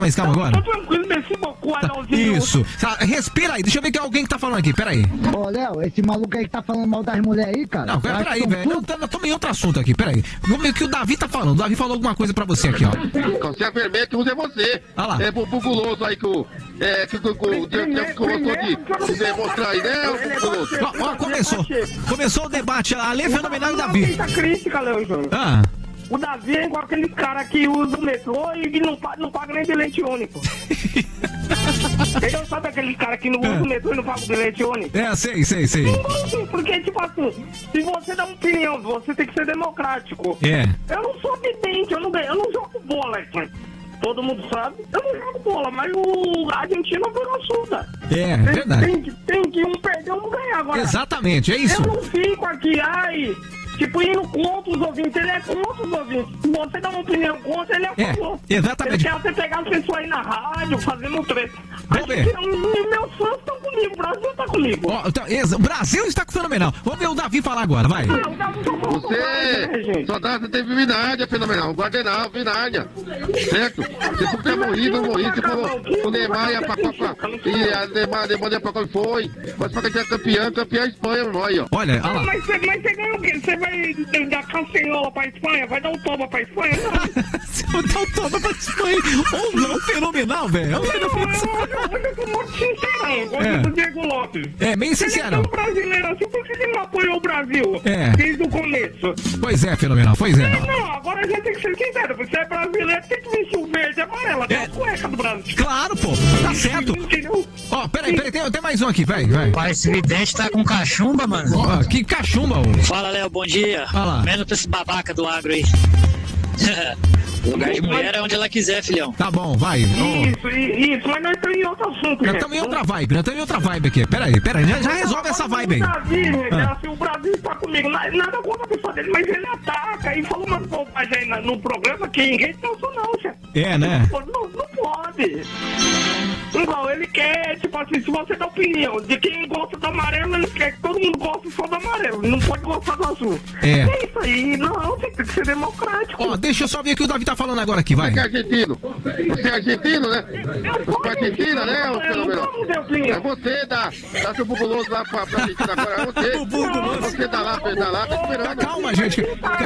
mais calma agora. Tô tranquilo, nesse bocu, anãozinho. Isso. Respira aí, deixa eu ver que é alguém que tá falando aqui, peraí. Ô, Léo, esse maluco aí que tá falando mal das mulheres aí, cara. Não, peraí, velho. Eu tô em outro assunto aqui, peraí. Vamos ver o que o Davi tá falando. O Davi falou alguma coisa pra você aqui, ó. Se a vermelha que usa é você. Olha lá. É pro guloso aí que o Diego gostou de demonstrar aí, né, o guloso? Ó, começou o debate, Ale Fenomenal e Davi. Muita crítica, Léo Júnior. Ah. O Davi é igual aquele cara que usa o metrô e não paga nem bilhete único. Ele não sabe aquele cara que não usa o metrô e não paga o bilhete único? É, sei. Sim, porque, tipo assim, se você dá uma opinião, você tem que ser democrático. É. Eu não sou vidente, eu não jogo bola, assim. Todo mundo sabe, eu não jogo bola, mas a Argentina virou surda. É, verdade. Tem que um perder, um ganhar agora. Exatamente, é isso. Eu não fico aqui, tipo, indo contra os ouvintes, ele é contra os ouvintes. Se você dá uma opinião contra, ele é a favor. Exatamente. Ele quer você pegar as pessoas aí na rádio, fazendo treta. Vamos ver. Meus fãs estão comigo, o Brasil tá comigo. Ó, então, o Brasil está com fenomenal. Vamos ver o Davi falar agora, vai. Você só teve Vinádia, Fenomenal. Guardenal, Vinádia. Certo? Você não ter morrido, você falou o Neymar ia pra Copa. E a Neymar ia pra Copa e foi. Mas pra que é campeã Espanha, irmão, aí, ó. Olha, lá. Mas você ganhou o quê? Você vai dar cancerola pra Espanha? Vai dar um toba pra Espanha? Não. Se eu dar um toba pra Espanha, ou não, fenomenal, velho. Eu sou muito sincerão, gosto do Diego Lopes. É, meio sincero. Ele é tão brasileiro assim, por que ele não apoiou o Brasil? É. Desde o começo. Pois é, fenomenal, pois é. Não, agora a gente tem que ser sincero. Você é brasileiro, tem que vestir o verde e amarelo. Até a cueca do Brasil. Claro, pô, tá certo. Entendeu? Ó, peraí, tem mais um aqui, vai. Pai, esse vidente tá com cachumba, mano. Ó, que cachumba, ô. Fala, Léo, bom dia. Fala. Menos pra esse babaca do agro aí. Lugar de mulher é onde ela quiser, filhão. Tá bom, vai. Isso, mas nós estamos em outro assunto, Nós estamos em outra vibe aqui. Peraí, já resolve essa vibe aí. O Brasil está comigo, nada contra a pessoa dele, mas ele ataca e falou umas bobagens aí no programa que ninguém pensou não, chefe. É, né? Não pode. Igual, ele quer, tipo assim, se você dá opinião de quem gosta do amarelo, ele quer que todo mundo goste só do amarelo, não pode gostar do azul. É isso aí, não, tem que ser democrático. Ó, deixa eu só ver o que o Davi tá falando agora aqui, vai. Você é argentino? Você é argentino, né? Você é argentina, né, ô Fenomenal? É você, dá seu bubuloso lá pra Argentina agora, é você. Você dá lá, tá esperando. Calma, gente.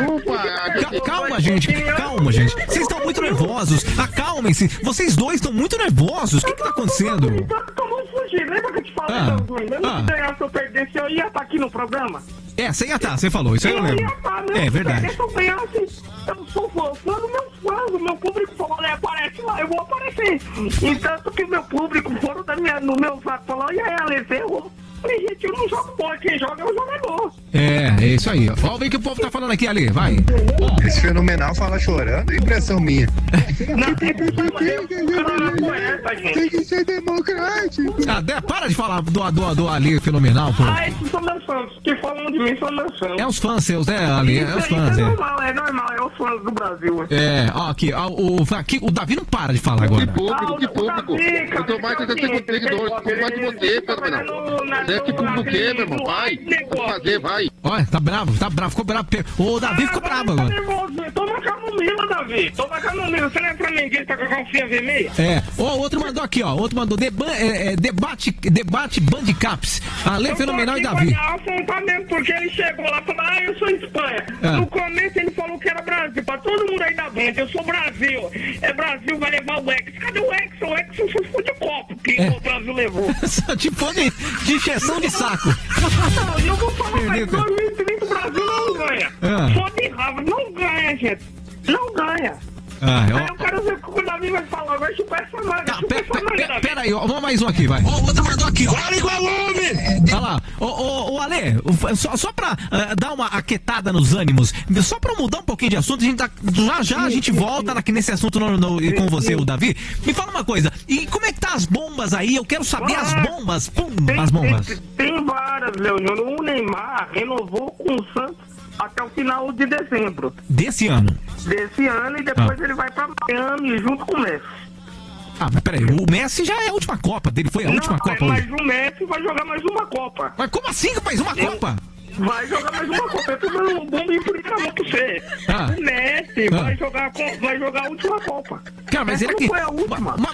Calma, gente. Vocês estão muito nervosos. Acalmem-se. Vocês dois estão muito nervosos. O que tá acontecendo? Então vamos fugir. Lembra que eu te falei, se eu perdesse, eu ia estar aqui no programa? É, você ia estar, você falou. Isso aí eu lembro. É verdade. Se eu ganhasse, eu sou fã dos meus fãs. O meu público falou, aparece lá, eu vou aparecer. E tanto que o meu público foram no meu zap falou, e aí, Ale, você errou. Falei, gente, eu não jogo bola, quem joga é o jogador. É isso aí. Ó, vem que o povo tá falando aqui, Ali, vai. Esse Fenomenal fala chorando, é impressão minha. Tem que ser democrático. Para de falar do Ali Fenomenal, pô. Esses são meus fãs. Que falam de mim são meus fãs. É os fãs seus, né, Ali? É os fãs, é normal, é os fãs do Brasil. Ó, aqui, o Davi não para de falar agora. Que público. Eu tô mais de 60 seguidores, tô mais de você, Fenomenal. Você é que público o quê, meu irmão? Vai fazer, vai. Olha, tá bravo, ficou bravo. O Davi ficou bravo agora. Toma camomila, Davi. Toma camomila. Você não é flamenguista com a calcinha vermelha? O outro mandou aqui, ó. Debate Bandicaps. Ale Fenomenal e Davi. Mesmo, porque ele chegou lá e falou, eu sou Espanha. No começo ele falou que era Brasil. Pra todo mundo aí da Band, eu sou Brasil. Brasil, vai levar o Hexa. Cadê o Hexa? O Hexa só ficou de copo que o Brasil levou. Tipo de injeção de saco. Não, eu vou falar, mas 2030 o Brasil não ganha. Só de raiva, não ganha, gente. Não ganha. Aí eu quero ver o que o Davi vai falar. Vai chupar essa manga. Pera aí, vamos mais um aqui, vai. O outro mandou aqui, ó. Olha igual homem! Olha lá. O Ale, só pra dar uma aquietada nos ânimos, só pra mudar um pouquinho de assunto, a gente volta nesse assunto com você, o Davi. Me fala uma coisa, e como é que tá as bombas aí? Eu quero saber as bombas. As bombas. Tem várias, Leonino. O Neymar renovou com o Santos até o final de dezembro. Desse ano, e depois ele vai pra Miami junto com o Messi. Mas peraí, o Messi já é a última Copa dele, foi a última Copa mas hoje. o Messi vai jogar mais uma Copa. Mas como assim, rapaz, uma Copa? vai jogar mais uma Copa. Eu tô dando um bom implicamento pra você. O Messi vai jogar a última Copa. Cara, mas essa ele não aqui. Foi a última.